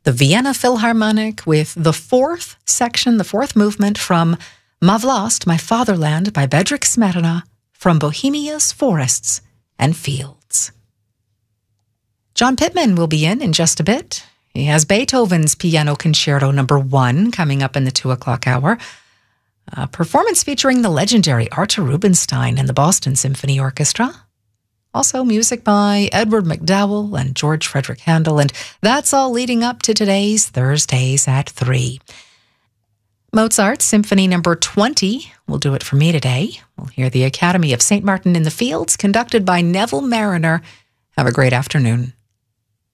the Vienna Philharmonic with the fourth section, the fourth movement from Ma Vlast, My Fatherland by Bedřich Smetana from Bohemia's Forests and Fields. John Pittman will be in just a bit. He has Beethoven's Piano Concerto No. 1 coming up in the 2 o'clock hour. A performance featuring the legendary Artur Rubinstein and the Boston Symphony Orchestra. Also music by Edward McDowell and George Frederick Handel. And that's all leading up to today's Thursdays at 3. Mozart's Symphony No. 20 will do it for me today. We'll hear the Academy of St. Martin in the Fields, conducted by Neville Mariner. Have a great afternoon.